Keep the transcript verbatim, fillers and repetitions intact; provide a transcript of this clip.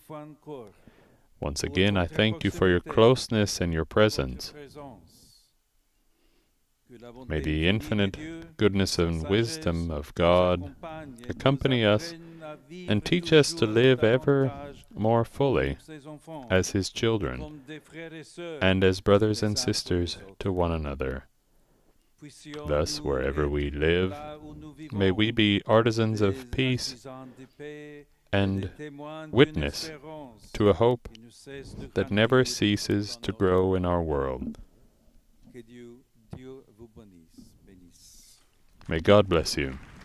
Once again, I thank you for your closeness and your presence. May the infinite goodness and wisdom of God accompany us and teach us to live ever more fully as His children and as brothers and sisters to one another. Thus, wherever we live, may we be artisans of peace and witness to a hope that never ceases to grow in our world. May God bless you.